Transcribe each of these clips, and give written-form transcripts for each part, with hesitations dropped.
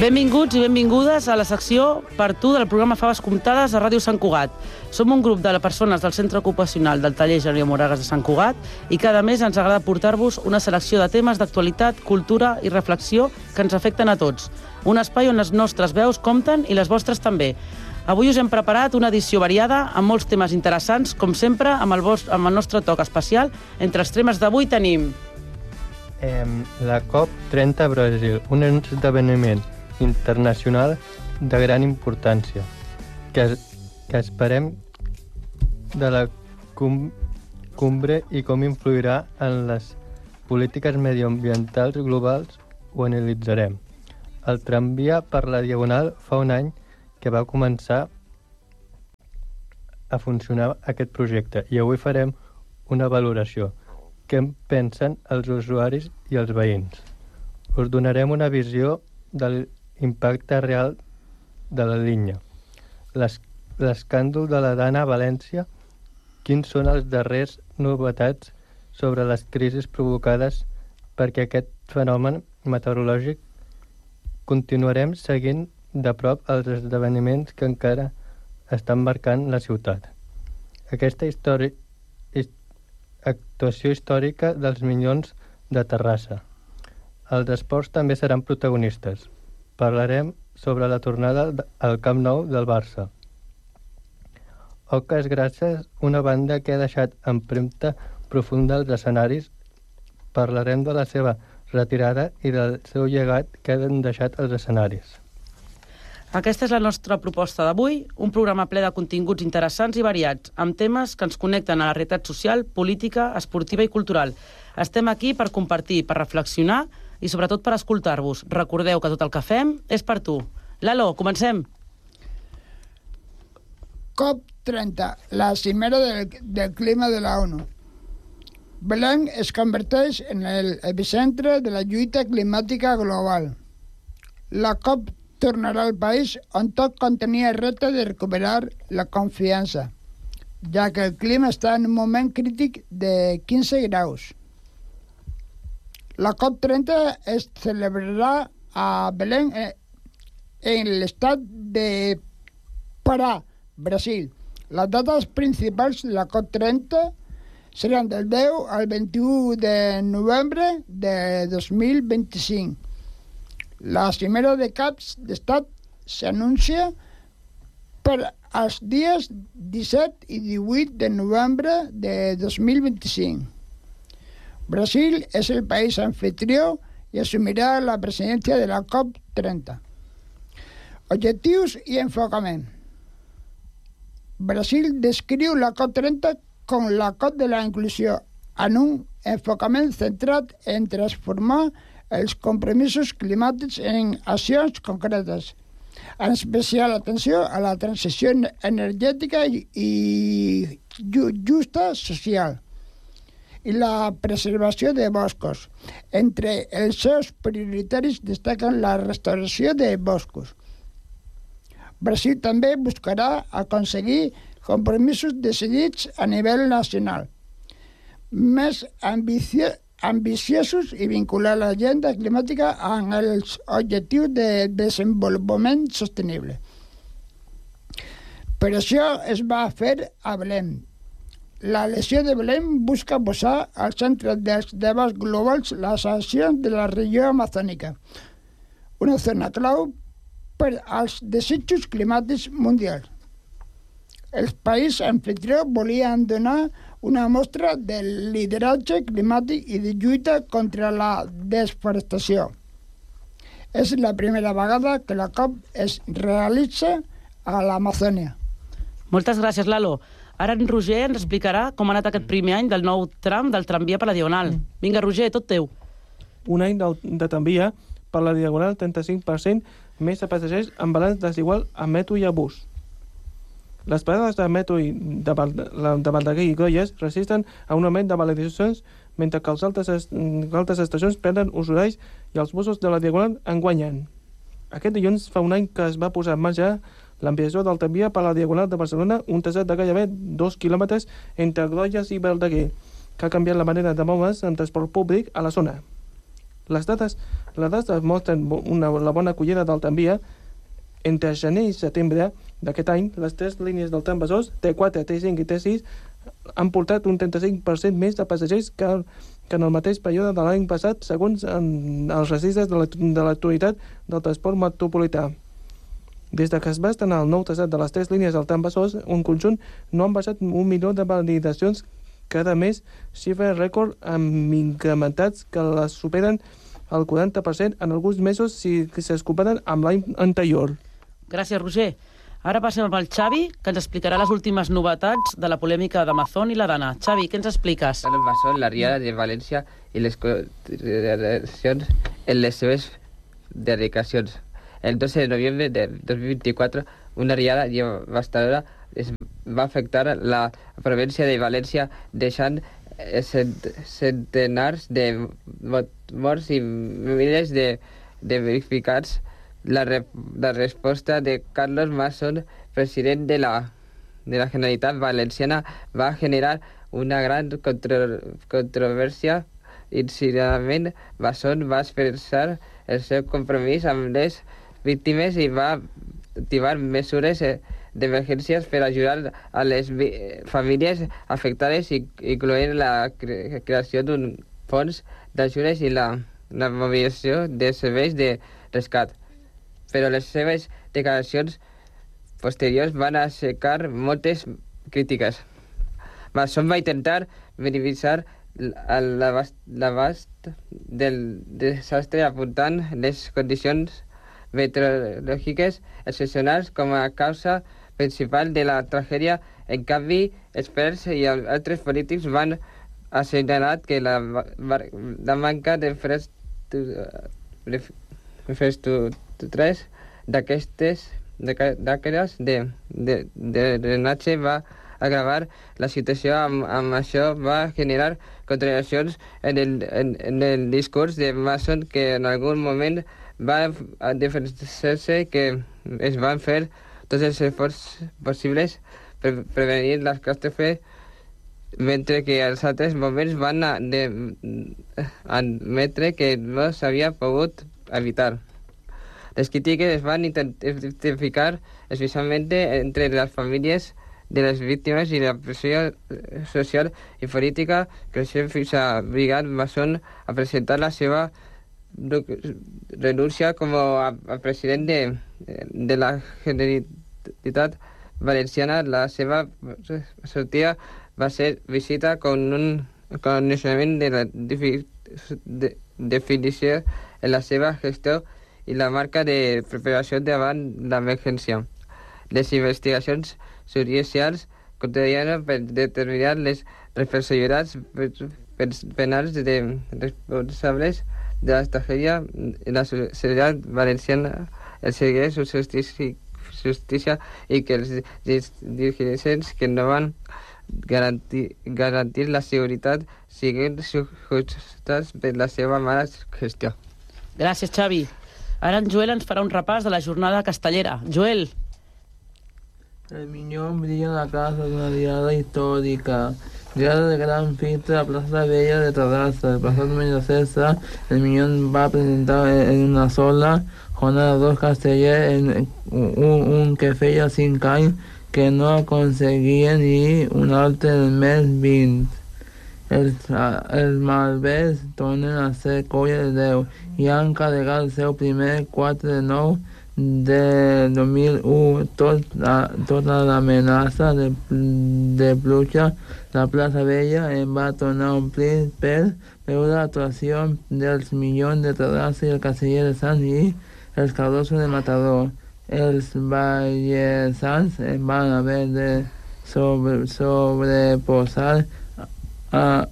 Benvinguts i benvingudes a la secció Per tu del programa Faves Comptades a Ràdio Sant Cugat. Som un grup de persones del Centre Ocupacional del Taller Geronimo Moragas de Sant Cugat i cada mes ens agrada portar-vos una selecció de temes d'actualitat, cultura i reflexió que ens afecten a tots. Un espai on les nostres veus compten i les vostres també. Avui us hem preparat una edició variada amb molts temes interessants, com sempre, amb el nostre toc especial. Entre els temes d'avui tenim... La COP30 a Brasil, un esdeveniment internacional de gran importància que esperem de la cumbre i com influirà en les polítiques mediambientals globals ho analitzarem. El tramvia per la Diagonal fa un any que va començar a funcionar aquest projecte i avui farem una valoració. Què en pensen els usuaris i els veïns? Us donarem una visió de l'impacte real de la línia. L'escàndol de la Dana a València, quins són els darrers novetats sobre les crisis provocades perquè aquest fenomen meteorològic. Continuarem seguint de prop els esdeveniments que encara estan marcant la ciutat. Aquesta actuació històrica dels Minyons de Terrassa. Els esports també seran protagonistes. Parlarem sobre la tornada al Camp Nou del Barça. Oques Grasses, una banda que ha deixat empremta profunda als escenaris. Parlarem de la seva retirada i del seu llegat que han deixat els escenaris. Aquesta és la nostra proposta d'avui, un programa ple de continguts interessants i variats, amb temes que ens connecten a la realitat social, política, esportiva i cultural. Estem aquí per compartir, per reflexionar i sobretot per escoltar-vos. Recordeu que tot el que fem és per tu. Lalo, comencem! COP30, la cimera del clima de la ONU. Belém es converteix en l'epicentre de la lluita climàtica global. La COP tornarà al país on tot contenia el repte de recuperar la confiança, ja que el clima està en un moment crític de 15 graus. La COP30 es celebrarà a Belém, en l'estat de Pará, Brasil. Les dates principals de la COP30 seran del 10 al 21 de novembre de 2025. La cimera de caps d'estat s'anuncia per als dies 17 i 18 de novembre de 2025. Brasil és el país anfitrió i assumirà la presidència de la COP30. Objectius i enfocament. Brasil descriu la COP30 com la COP de la inclusió, en un enfocament centrat en transformar els compromisos climàtics en accions concretes, en especial atenció a la transició energètica i justa social i la preservació de boscos. Entre els seus prioritaris destaquen la restauració de boscos. Brasil també buscarà aconseguir compromisos decidits a nivell nacional, més ambiciosos i vincular l'agenda climàtica amb els objectius de desenvolupament sostenible. Per això es va fer a Belém. La elecció de Belém busca posar al centre dels debats globals les accions de la regió amazònica, una zona clau per als desitjos climàtics mundials. Els països anfitrió volien donar una mostra de lideratge climàtic i de lluita contra la desforestació. És la primera vegada que la COP es realitza a l'Amazònia. Moltes gràcies, Lalo. Ara en Roger ens explicarà com ha anat aquest primer any del nou tram del tramvia per la Diagonal. Vinga, Roger, tot teu. Un any de tramvia per la Diagonal, 35% més de passatgers amb balanç desigual a metro i a bus. Les parades de metro de Verdaguer i Goies resisten a un augment de valoritzacions, mentre que les altres estacions perden usuaris i els busos de la Diagonal en guanyen. Aquest dilluns fa un any que es va posar en marxa l'ampliació del tramvia per la Diagonal de Barcelona, un traçat de gairebé 2 quilòmetres entre Goies i Verdaguer, que ha canviat la manera de moure's en transport públic a la zona. Les dades Les dades mostren la bona acollida del tramvia. Entre gener i setembre d'aquest any, les 3 línies del tram Besòs, T4, T5 i T6, han portat un 35% més de passatgers que en el mateix període de l'any passat, segons els registres de l'autoritat del transport metropolità. Des que es va estrenar el nou traçat de les 3 línies del tram Besòs, un conjunt no han baixat 1 milió de validacions cada mes, xifres rècord amb incrementats que les superen el 40% en alguns mesos si es comparen amb l'any anterior. Gràcies, Roger. Ara passem amb el Xavi, que ens explicarà les últimes novetats de la polèmica d'Amazon i la Dana. Xavi, què ens expliques? Carlos Masson, la Riada de València i les consideracions en les seves dedicacions. El 12 de novembre de 2024, una riada devastadora va afectar la província de València, deixant centenars de morts i milers de verificats. La resposta de Carlos Masson, president de la Generalitat Valenciana, va generar una gran controvèrsia. Inicialment, Masson va expressar el seu compromís amb les víctimes i va activar mesures d'emergències per ajudar a les famílies afectades, incloent la creació d'un fons d'ajudes i la mobilització de serveis de rescat. Però les seves declaracions posteriors van aixecar moltes crítiques. Masson va intentar minimitzar l'abast del desastre apuntant les condicions meteorològiques excepcionals com a causa principal de la tragèdia. En canvi, experts i altres polítics van assenyalar que la manca d'infraestructures d'aquestes de drenatge va agravar la situació. Amb això va generar contradiccions en el discurs de Masson, que en algun moment va defensar-se que es van fer tots els esforços possibles per prevenir la catàstrofe, mentre que als altres moments van admetre que no s'havia pogut evitar. Les crítiques es van identificar especialment entre les famílies de les víctimes i la pressió social i política, creixent fins a obligar Masson a presentar la seva renúncia com a president de la Generalitat Valenciana. La seva sortida va ser visita con un coneixement de la definició en la seva gestió i la marca de preparació davant l'emergència. Les investigacions judicials continuen per determinar les responsabilitats penals de responsables de la tragèdia. La societat valenciana exigeix justícia i que els dirigents que no van garantir la seguretat siguin jutjats per la seva mala gestió. Gràcies, Xavi. Ara en Joel ens farà un repàs de la jornada castellera. Joel. El Miñón brilla en la casa de una diada histórica. Diada de gran fiesta a Plaza Bella de Terrassa. El pasado mes de César, el Miñón va a presentar en una sola jornada 2 castellers, en un que feia 5 anys que no aconseguien ni un altre del mes 20. Els malvers tornen a ser colla de Déu i han carregat el seu primer 4 de 9 de 2001. Tota l'amenaça de pluja, la plaça Vella en va tornar a omplir per veure l'actuació dels Minyons de Terrassa i el Casteller de Sant i els Carrossos de Mataró. Els vallesans van haver de sobreposar a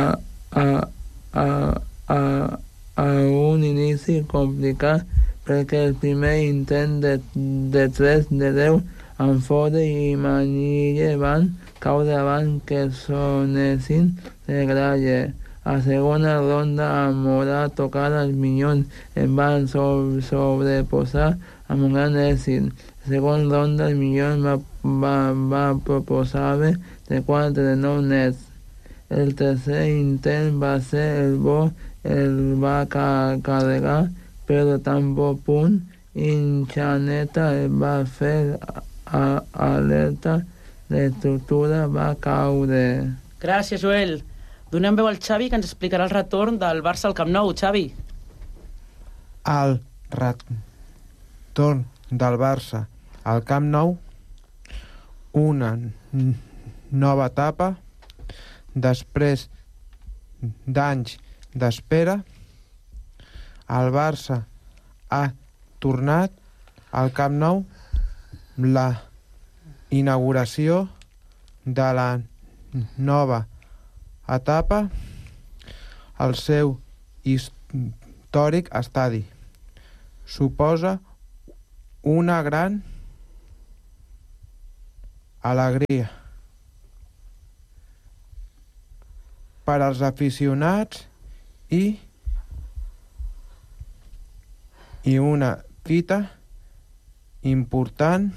un inici complicat, perquè el primer intent de 3 de 10 amb Fode i Manille van caure abans que sonessin de gralla. A segona ronda, a Morà tocar els Minyons en van sobreposar amb un gran èxit. A segona ronda, el Minyons va proposar de 4 de 9 nets. El tercer intent va ser el bo el va carregar, però tan bon punt Inchaneta el va fer alerta, l'estructura va caure. Gràcies, Joel. Donem veu al Xavi, que ens explicarà el retorn del Barça al Camp Nou. Xavi. El retorn del Barça al Camp Nou, una nova etapa, després d'anys d'espera, el Barça ha tornat al Camp Nou, la inauguració de la nova etapa al seu històric estadi. Suposa una gran alegria per als aficionats i una fita important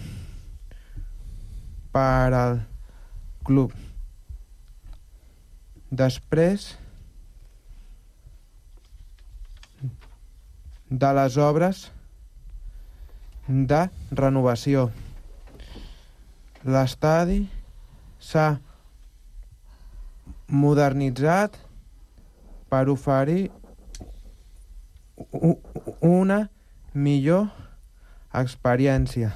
per al club. Després de les obres de renovació, l'estadi s'ha modernitzat per oferir una millor experiència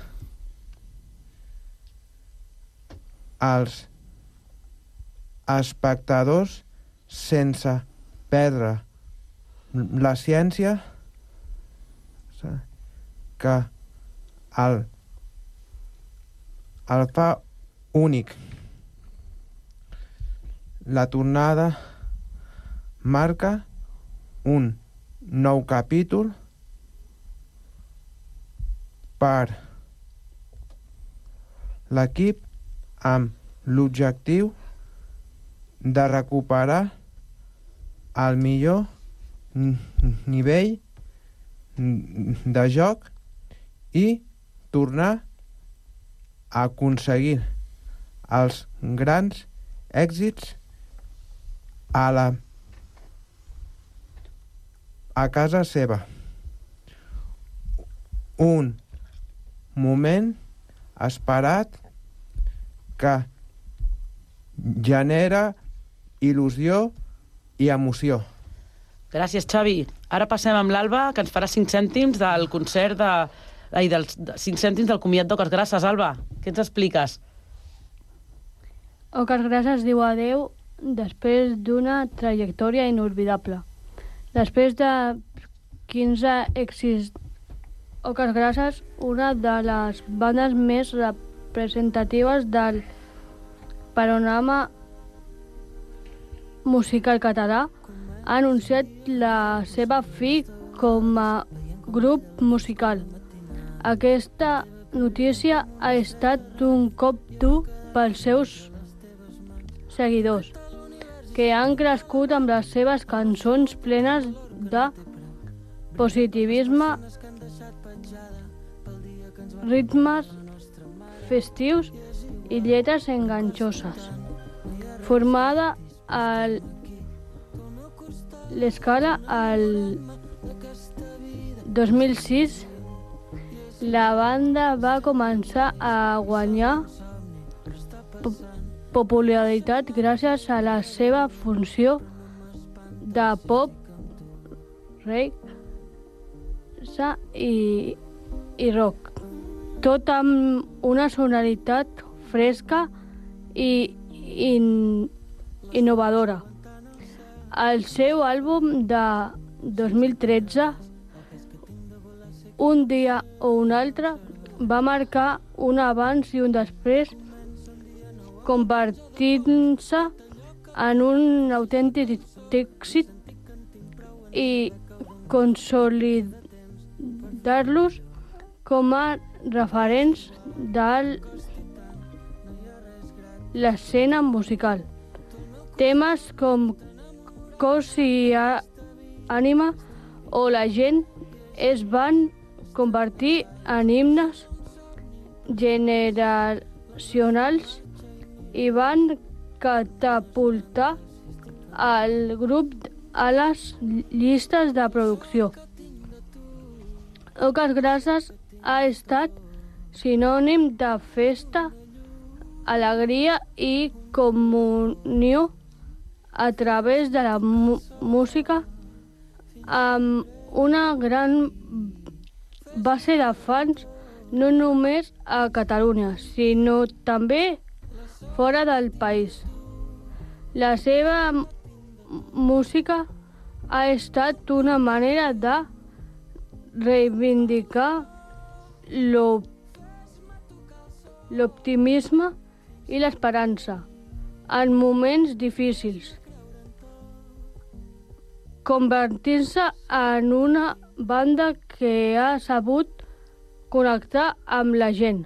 als espectadors sense perdre la ciència que el fa únic. La tornada marca un nou capítol per l'equip amb l'objectiu de recuperar el millor nivell de joc i tornar a aconseguir els grans èxits a casa seva. Un moment esperat que genera il·lusió i emoció. Gràcies, Xavi. Ara passem amb l'Alba, que ens farà 5 cèntims del concert dels 5 cèntims del comiat d'Oques Grasses. Alba, què ens expliques? Oques Grasses diu adeu després d'una trajectòria inolvidable. Després de 15 èxits, Oques Grasses, una de les bandes més representatives del panorama musical català, ha anunciat la seva fi com a grup musical. Aquesta notícia ha estat un cop dur pels seus seguidors, que han crescut amb les seves cançons plenes de positivisme, ritmes festius i lletres enganxoses. Formada a l'escala al 2006, la banda va començar a guanyar popularitat gràcies a la seva funció de pop, reggae i rock, tot amb una sonoritat fresca i innovadora. El seu àlbum de 2013, Un dia o un altre, va marcar un abans i un després, convertint-se en un autèntic èxit i consolidar-los com a referents de l'escena musical. Temes com Cos i ànima o La gent es van convertir en himnes generacionals i van catapultar el grup a les llistes de producció. Oques Grasses ha estat sinònim de festa, alegria i comunió a través de la música, amb una gran base de fans no només a Catalunya, sinó també fora del país. La seva música ha estat una manera de reivindicar l'optimisme i l'esperança en moments difícils, convertint-se en una banda que ha sabut connectar amb la gent.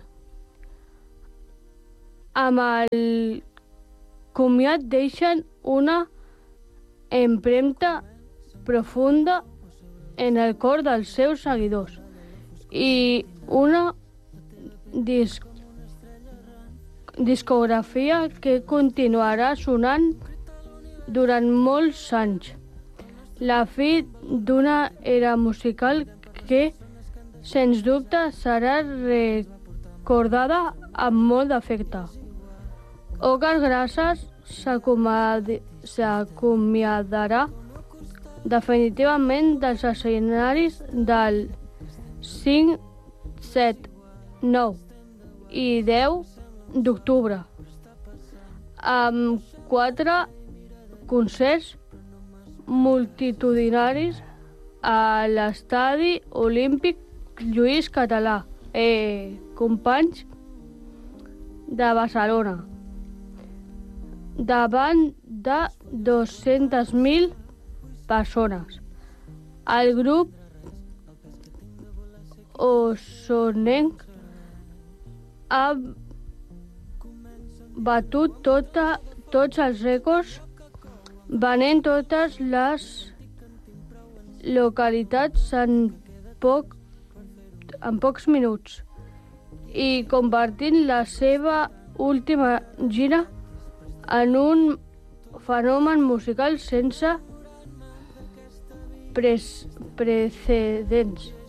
Amb el comiat deixen una empremta profunda en el cor dels seus seguidors i una discografia que continuarà sonant durant molts anys. La fi d'una era musical que, sens dubte, serà recordada amb molt d'afecte. Oques Grasses s'acomiadarà definitivament dels escenaris del 5, 7, 9 i 10 d'octubre, amb 4 concerts multitudinaris a l'Estadi Olímpic Lluís Català, Companys de Barcelona, davant de 200.000 persones. El grup osonenc ha batut tots els rècords, venent totes les localitats en pocs minuts i convertint la seva última gira en un fenomen musical sense precedents.